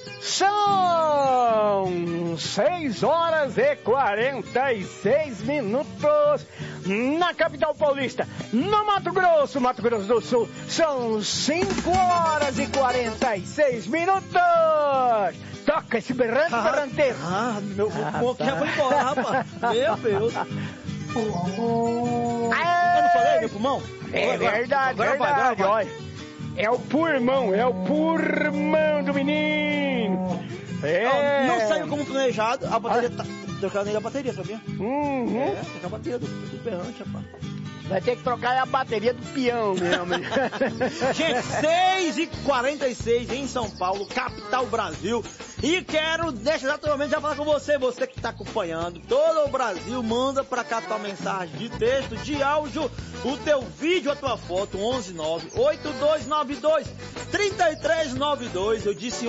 São 6h46 na capital paulista. No Mato Grosso do Sul, são 5h46. Toca esse berranteiro. Meu pulmão já foi embora, rapaz. Meu Deus. Eu não falei, meu pulmão? É verdade. Olha. É o pulmão do menino. Não saiu como planejado, a bateria tá... Trocar nem a bateria, sabia? Trocar a bateria do berrante, rapaz. Vai ter que trocar a bateria do peão mesmo. Gente, 6h46 em São Paulo, capital Brasil. E quero, exatamente, já falar com você que está acompanhando. Todo o Brasil, manda pra cá tua mensagem de texto, de áudio, o teu vídeo, a tua foto, 11982923392. Eu disse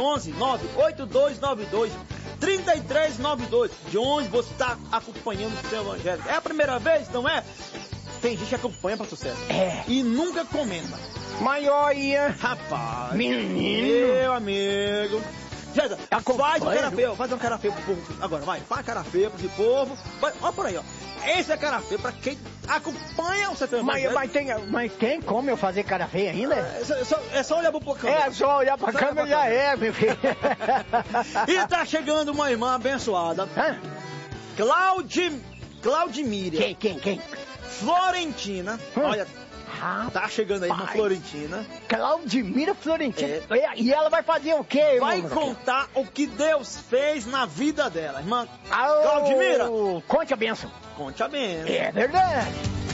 11982923392. De onde você está acompanhando o seu evangelho? É a primeira vez, não é? Tem gente que acompanha pra sucesso. E nunca comenta. Mas olha, rapaz. Menino. Meu amigo. Jeza, faz um cara feio pro povo. Agora, vai. Faz cara feio pro esse povo. Olha por aí, ó. Esse é cara feio pra quem acompanha o setor. Mas tem como eu fazer cara feia ainda? É só olhar pro câmera. É só olhar pra câmera já é, meu filho. E tá chegando uma irmã abençoada. Claudimíria. Quem? Florentina, olha, tá chegando aí uma Florentina. Claudimíria Florentina. E ela vai fazer o quê, irmão? Vai contar o que Deus fez na vida dela, irmã. Claudimíria. Conte a bênção. É verdade.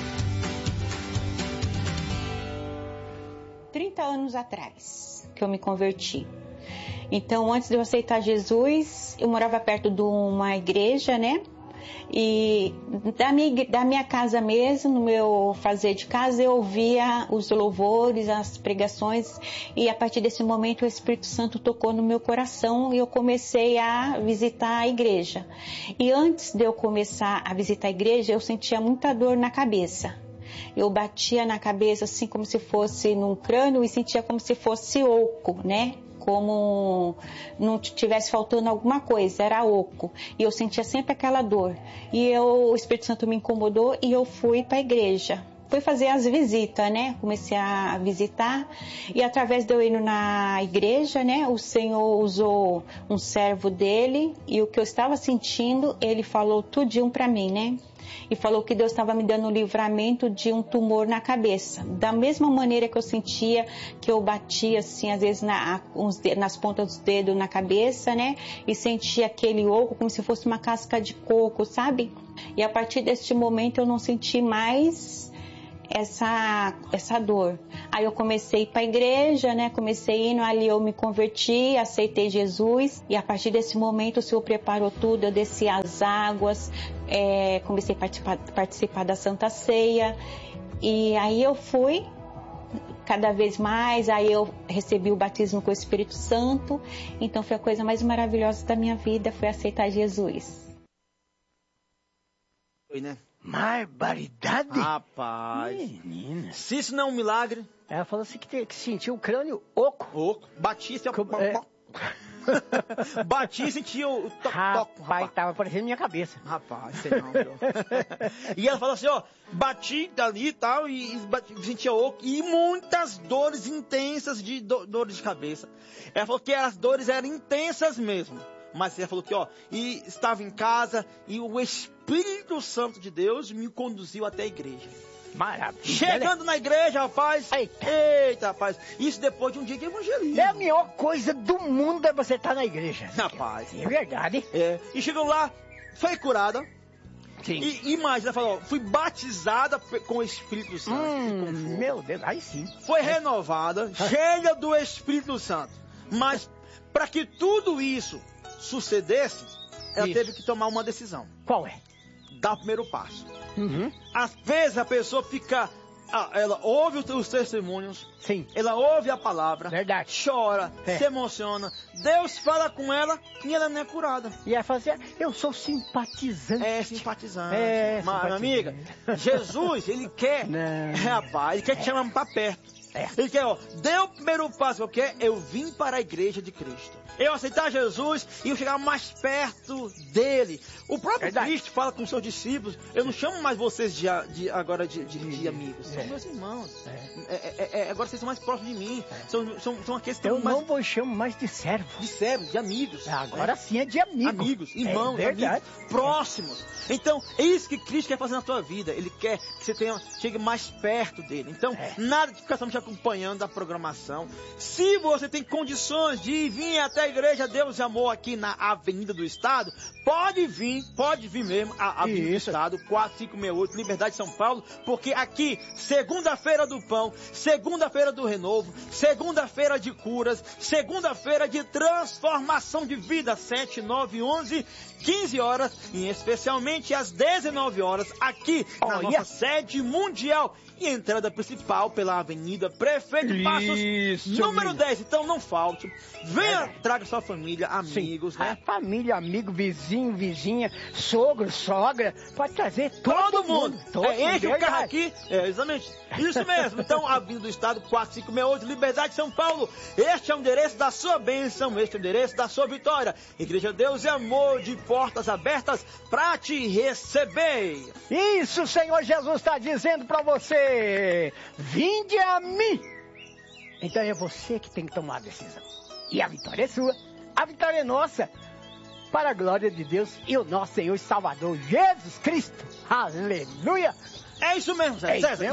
30 anos atrás que eu me converti. Então, antes de eu aceitar Jesus, eu morava perto de uma igreja, né? E da minha casa mesmo, no meu fazer de casa, eu ouvia os louvores, as pregações, e a partir desse momento o Espírito Santo tocou no meu coração e eu comecei a visitar a igreja. E antes de eu começar a visitar a igreja, eu sentia muita dor na cabeça. Eu batia na cabeça assim como se fosse num crânio e sentia como se fosse oco, né? Como não tivesse faltando alguma coisa, era oco. E eu sentia sempre aquela dor. E o Espírito Santo me incomodou e eu fui para a igreja. Fui fazer as visitas, né? Comecei a visitar e através de eu ir na igreja, né? O Senhor usou um servo dele e o que eu estava sentindo, ele falou tudinho para mim, né? E falou que Deus estava me dando um livramento de um tumor na cabeça. Da mesma maneira que eu sentia, que eu batia assim, às vezes nas pontas dos dedos na cabeça, né? E sentia aquele oco como se fosse uma casca de coco, sabe? E a partir deste momento eu não senti mais essa dor. Aí eu comecei a ir para a igreja, né? Comecei indo, ali eu me converti, aceitei Jesus e a partir desse momento o Senhor preparou tudo, eu desci as águas, comecei a participar da Santa Ceia e aí eu fui cada vez mais, aí eu recebi o batismo com o Espírito Santo, então foi a coisa mais maravilhosa da minha vida, foi aceitar Jesus. Foi, né? Barbaridade! Rapaz! Menina! Se isso não é um milagre... Ela falou assim que sentiu o crânio oco. Batista... Bati e senti o toque. Rapaz, tava parecendo minha cabeça. Rapaz, sei não, viu? E ela falou assim, ó, bati dali e tal, e sentia oco, e muitas dores intensas de dores de cabeça. Ela falou que as dores eram intensas mesmo. Mas ela falou que, ó, e estava em casa, e o Espírito Santo de Deus me conduziu até a igreja. Maravilha. Chegando na igreja, rapaz. Eita, rapaz. Isso depois de um dia de evangelismo. É a melhor coisa do mundo é você estar na igreja. Rapaz. É verdade. E chegou lá, foi curada. Sim. E imagina, falou, fui batizada com o Espírito Santo. Meu Deus, aí sim. Foi renovada, cheia do Espírito Santo. Mas para que tudo isso sucedesse, ela teve que tomar uma decisão. Qual é? Dar o primeiro passo. Às vezes a pessoa fica... ela ouve os testemunhos. Sim. Ela ouve a palavra. Verdade. Chora, se emociona. Deus fala com ela e ela não é curada. E ela fala assim, eu sou simpatizante. Simpatizante. Mas, amiga, Jesus, ele quer... Não. Rapaz, ele quer te chamar pra perto. Ele quer, dê o primeiro passo, eu quero, eu vim para a igreja de Cristo. Eu aceitar Jesus e eu chegar mais perto dele. O próprio Cristo fala com seus discípulos, eu não chamo mais vocês de amigos, são meus irmãos. Agora vocês são mais próximos de mim. São aqueles que eu não vos chamo mais de servos. De servos, de amigos. Agora sim é de amigos. Amigos, irmãos, amigos, próximos. Então, é isso que Cristo quer fazer na tua vida. Ele quer que você chegue mais perto dele. Então, nada de ficar só te acompanhando da programação. Se você tem condições de vir até a igreja Deus e Amor aqui na Avenida do Estado, pode vir mesmo, a Avenida do Estado, 4568, Liberdade, São Paulo, porque aqui, segunda-feira do pão, segunda-feira do renovo, segunda-feira de curas, segunda-feira de transformação de vida, 7, 9, 11, 15 horas, e especialmente às 19 horas, aqui na nossa sede mundial. E a entrada principal pela Avenida Prefeito Passos, número 10. Então não falte. Venha, traga sua família, amigos, né? Família, amigo, vizinho, vizinha, sogro, sogra. Pode trazer todo mundo. Enche o carro aqui. Exatamente. Isso mesmo. Então, Avenida do Estado, 4568, Liberdade, São Paulo. Este é o endereço da sua bênção. Este é o endereço da sua vitória. Igreja Deus e Amor, de portas abertas para te receber. Isso, Senhor Jesus está dizendo para você. Vinde a mim. Então é você que tem que tomar a decisão. E a vitória é sua. A vitória é nossa. Para a glória de Deus e o nosso Senhor e Salvador Jesus Cristo. Aleluia. É isso mesmo, César.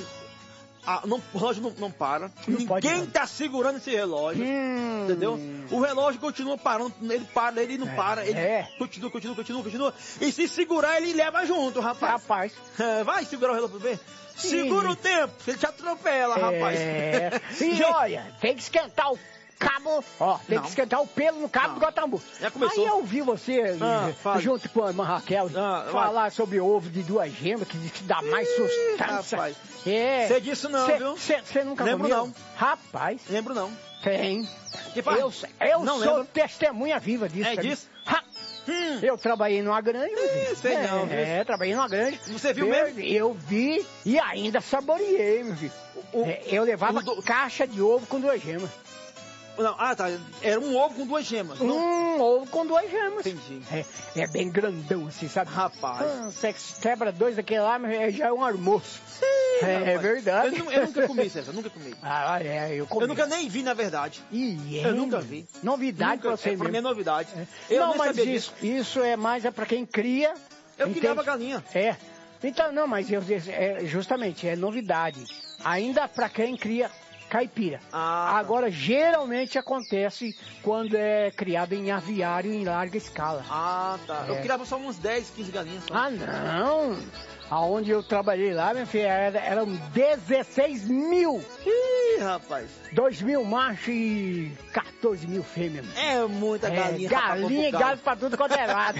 O relógio não para. Ninguém está segurando esse relógio. Entendeu? O relógio continua parando. Ele não para. Ele continua. E se segurar, ele leva junto, rapaz. Vai segurar o relógio pra ver? Segura o tempo, ele te atropela, rapaz. E olha, tem que esquentar o cabo, tem que esquentar o pelo no cabo do Guatambu. Já começou. Aí eu ouvi você, junto com a irmã Raquel, falar sobre ovo de 2 gemas, que diz que dá mais sustância. Rapaz, você disse não, viu? Você nunca lembro comeu? Não. Rapaz. Lembro não. Tem. Que faz? Eu não sou testemunha viva disso. É disso? Eu trabalhei numa grande. Trabalhei numa grande. Você viu mesmo? Eu vi e ainda saboreei, meu filho. Eu levava caixa de ovo com 2 gemas. Não, tá. Era um ovo com 2 gemas. Ovo com 2 gemas. Entendi. É bem grandão assim, sabe? Rapaz. Você quebra 2 daquele lá, mas já é um almoço. É verdade. Eu nunca comi, César, nunca comi. Eu comi. Eu nunca nem vi, na verdade. Eu nunca vi. Novidade pra você pra mim é novidade. Não, mas isso é mais pra quem cria. Eu criava galinha. Então, não, mas justamente, é novidade. Ainda pra quem cria caipira. Agora, geralmente acontece quando é criado em aviário em larga escala. Tá. Eu criava só uns 10, 15 galinhas. Só. Não! Aonde eu trabalhei lá, minha filha, eram 16 mil. Ih, rapaz. 2 mil machos e 14 mil fêmeas. É muita galinha. Galinha e galo pra tudo quanto é lado.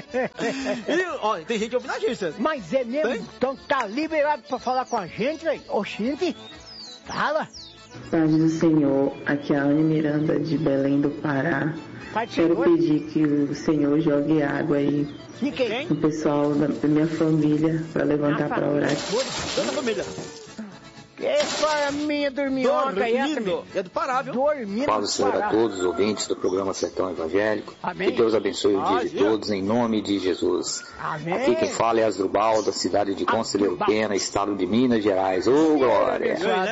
Olha, tem gente ouvindo a gente, César. Mas é mesmo? Tem? Então tá liberado pra falar com a gente, velho. Oxente, fala. Paz do Senhor, aqui é a Anne Miranda de Belém do Pará. Quero pedir que o Senhor jogue água aí no pessoal da minha família para levantar para orar. Toda a família. Essa é a minha dorminhoca aí. É do Pará, viu? Dormindo. Paz do Senhor a todos os ouvintes do programa Sertão Evangélico. Amém. Que Deus abençoe o dia de todos, em nome de Jesus. Amém. Aqui quem fala é Asdrubal, da cidade de Conselheiro Pena, estado de Minas Gerais. Glória!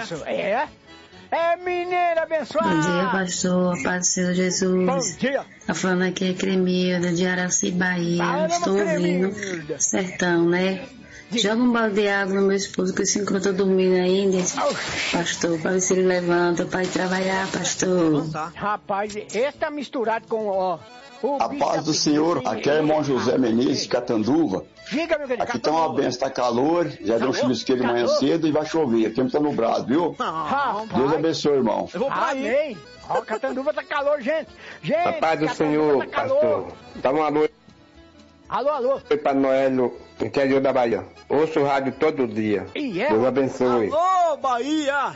É mineira abençoada. Bom dia, pastor. Paz do Senhor Jesus. Bom dia. Tá falando aqui é Cremilda, de Araci, Bahia. Estou ouvindo Sertão, né? Joga um balde de água no meu esposo, que se encontra dormindo ainda. Pastor, para ver se ele levanta para ir trabalhar, pastor. Rapaz, esse tá misturado com, a paz do Senhor, aqui é o irmão José Menezes, de Catanduva. Diga, meu querido. Aqui tá uma benção, tá calor, já deu um chuvisqueiro de manhã cedo e vai chover, o tempo tá nublado, viu? Deus abençoe, irmão. Eu vou pra aí. Amém. Catanduva tá calor, gente. A paz do Senhor, pastor. Dá uma noite. Alô. Oi, Pai Noel, interior da Bahia. Ouço o rádio todo dia. E é? Deus abençoe. Alô, Bahia!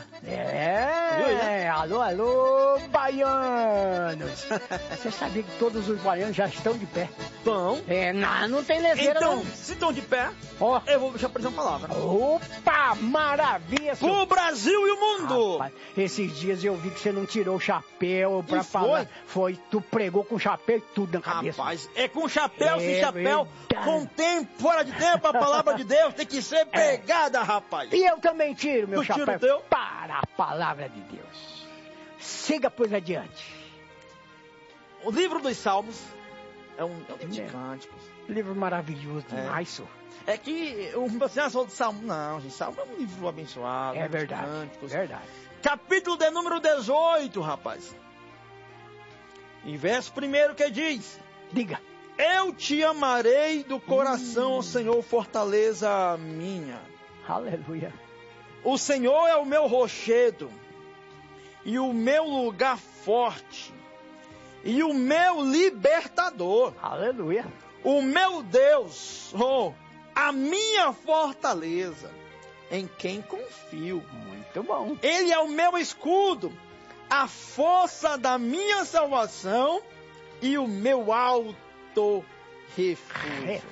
Alô, baianos. Você sabia que todos os baianos já estão de pé? Bom. Não tem leseira, então, não. se estão de pé, eu vou deixar por uma palavra. Opa, maravilha, senhor. Pro Brasil e o mundo. Rapaz, esses dias eu vi que você não tirou o chapéu pra falar. Foi, tu pregou com chapéu e tudo na cabeça. Rapaz, é com chapéu, sem chapéu, com tempo, fora de tempo, a palavra de Deus tem que ser pregada, rapaz. E eu também tiro meu chapéu teu? para a palavra de Deus. Siga, pois, adiante. O livro dos Salmos é um livro de cânticos. Livro maravilhoso demais, senhor. É que você só de Salmo. Não, gente, Salmo é um livro abençoado. É verdade. Cânticos. Verdade. Capítulo de número 18, rapaz. Em verso 1 que diz: Diga. Eu te amarei do coração, Senhor, fortaleza minha. Aleluia. O Senhor é o meu rochedo e o meu lugar forte e o meu libertador. Aleluia. O meu Deus, a minha fortaleza, em quem confio. Muito bom. Ele é o meu escudo, a força da minha salvação e o meu alto refúgio.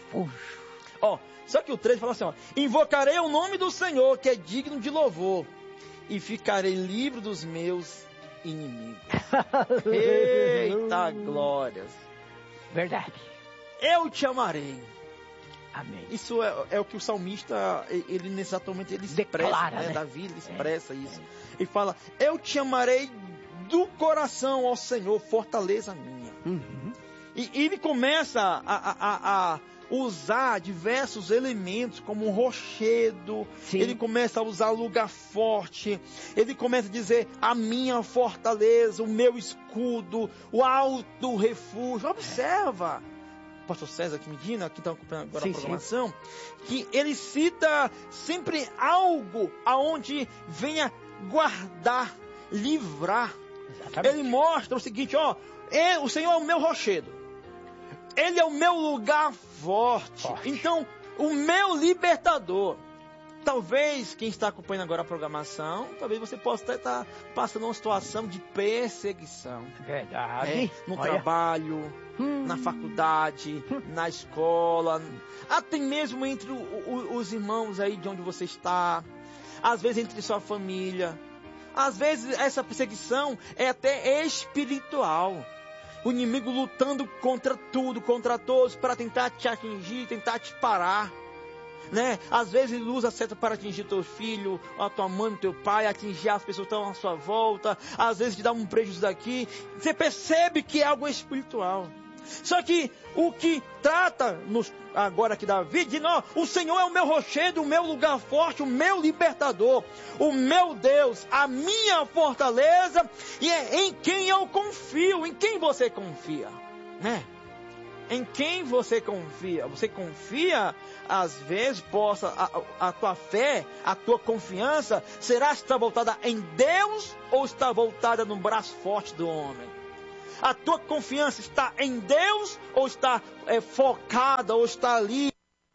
Só que o 3 fala assim, invocarei o nome do Senhor, que é digno de louvor, e ficarei livre dos meus inimigos. Eita glórias. Verdade. Eu te amarei. Amém. Isso é o que o salmista, ele nesse exato momento, ele declara, expressa, né? Davi, ele expressa isso. Ele fala, eu te amarei do coração, ó Senhor, fortaleza minha. Uhum. E ele começa a usar diversos elementos, como um rochedo. Sim. Ele começa a usar lugar forte. Ele começa a dizer, a minha fortaleza, o meu escudo, o alto refúgio. Observa, pastor César que Medina, que está acompanhando agora a programação, que ele cita sempre algo aonde venha guardar, livrar. Exatamente. Ele mostra o seguinte, o Senhor é o meu rochedo. Ele é o meu lugar forte. Então, o meu libertador. Talvez, quem está acompanhando agora a programação, talvez você possa estar passando uma situação de perseguição. Verdade. No trabalho, na faculdade, na escola, até mesmo entre os irmãos aí de onde você está, às vezes entre sua família. Às vezes essa perseguição é até espiritual. O inimigo lutando contra tudo, contra todos, para tentar te atingir, tentar te parar. Né? Às vezes ele usa a seta para atingir teu filho, a tua mãe, teu pai, atingir as pessoas que estão à sua volta. Às vezes te dá um prejuízo daqui. Você percebe que é algo espiritual. Só que o que trata agora aqui Davi, de o Senhor é o meu rochedo, o meu lugar forte, o meu libertador, o meu Deus, a minha fortaleza, e é em quem eu confio. Em quem você confia, né? Em quem você confia? Você confia, às vezes, a tua fé, a tua confiança, será que está voltada em Deus ou está voltada no braço forte do homem? A tua confiança está em Deus ou está focada, ou está ali?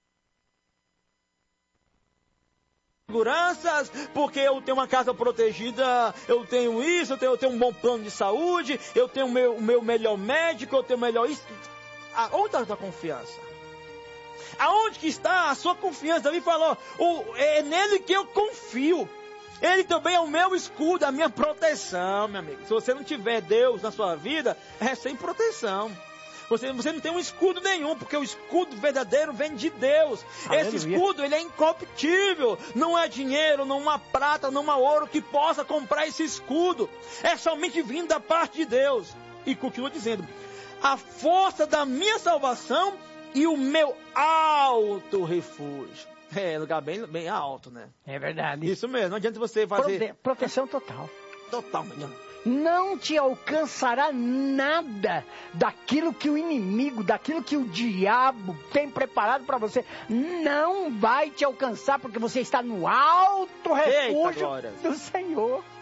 Seguranças, porque eu tenho uma casa protegida, eu tenho isso, eu tenho um bom plano de saúde, eu tenho o meu melhor médico, eu tenho o melhor isso. Onde está a tua confiança? Aonde que está a sua confiança? Davi falou, é nele que eu confio. Ele também é o meu escudo, a minha proteção, meu amigo. Se você não tiver Deus na sua vida, é sem proteção. Você não tem um escudo nenhum, porque o escudo verdadeiro vem de Deus. Aleluia. Esse escudo, ele é incorruptível. Não há dinheiro, não há prata, não há ouro que possa comprar esse escudo. É somente vindo da parte de Deus. E continua dizendo, a força da minha salvação e o meu alto refúgio. É, lugar bem alto, né? É verdade. Isso mesmo, não adianta você fazer... Proteção total. Totalmente. Não te alcançará nada daquilo que o inimigo, daquilo que o diabo tem preparado para você. Não vai te alcançar, porque você está no alto refúgio do Senhor.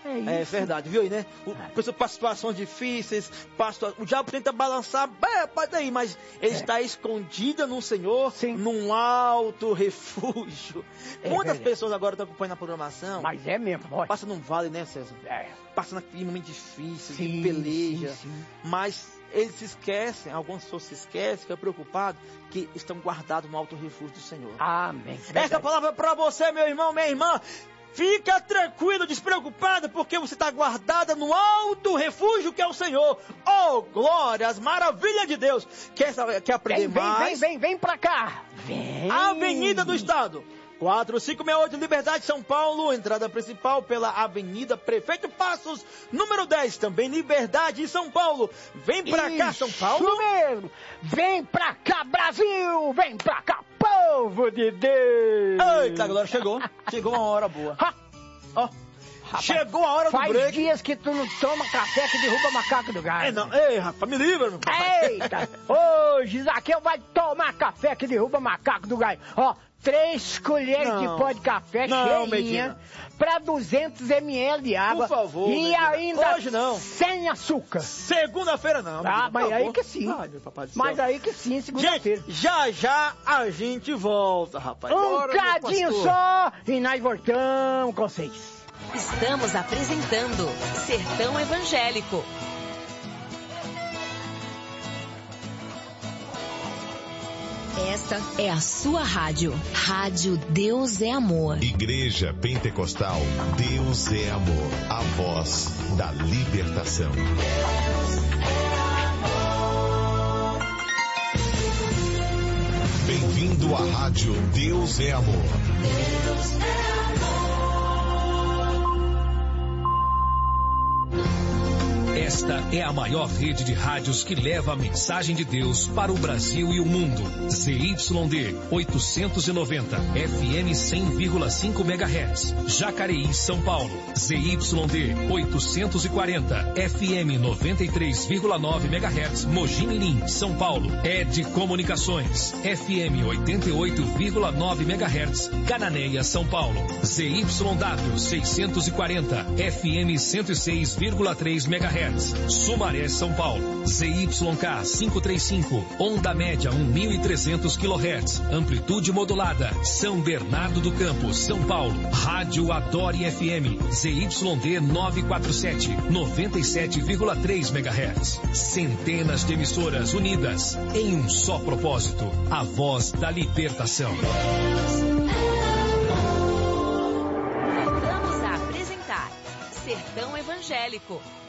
É verdade, viu aí, né? Pessoa passa situações difíceis, o diabo tenta balançar, pode aí, mas ele está escondido no Senhor, num alto refúgio. Quantas pessoas agora estão acompanhando a programação? Mas é mesmo, olha. Passa num vale, né, César? Passa naquele momento difícil, de peleja, mas eles se esquecem, algumas pessoas se esquecem, ficam preocupados, que estão guardados no alto refúgio do Senhor. Amém. Essa palavra é para você, meu irmão, minha irmã. Fica tranquilo, despreocupado, porque você está guardada no alto refúgio que é o Senhor. Oh, glórias, maravilha de Deus. Quer aprender mais? Vem pra cá. Vem. Avenida do Estado. 4568, Liberdade, São Paulo, entrada principal pela Avenida Prefeito Passos, número 10, também Liberdade, São Paulo. Vem pra cá, São Paulo. Isso mesmo. Vem pra cá, Brasil. Vem pra cá, povo de Deus. Eita, agora chegou uma hora boa. Ó. Rapaz, chegou a hora do break. Faz dias que tu não toma café que derruba macaco do galho. Não. Ei, rapaz, me livra, meu pai. Eita, hoje Zaqueu vai tomar café que derruba macaco do galho. Ó, 3 colheres de pó de café cheinha para 200 ml de água. Por favor. E ainda hoje não. Sem açúcar. Segunda-feira não. Mas aí que sim. Mas aí que sim, segunda-feira. Já a gente volta, rapaz. Um cadinho só e nós voltamos com vocês. Estamos apresentando Sertão Evangélico. Esta é a sua rádio. Rádio Deus é Amor. Igreja Pentecostal Deus é Amor. A voz da libertação. Bem-vindo à rádio Deus é Amor. Deus é amor. Esta é a maior rede de rádios que leva a mensagem de Deus para o Brasil e o mundo. ZYD 890, FM 100,5 MHz. Jacareí, São Paulo. ZYD 840, FM 93,9 MHz. Mogi Mirim, São Paulo. ED Comunicações, FM 88,9 MHz. Cananéia, São Paulo. ZYW 640, FM 106,3 MHz. Sumaré, São Paulo. ZYK 535, onda média 1.300 kHz, amplitude modulada. São Bernardo do Campo, São Paulo. Rádio Adore FM, ZYD 947, 97,3 MHz. Centenas de emissoras unidas em um só propósito, a voz da libertação. Voltamos a apresentar Sertão Evangélico.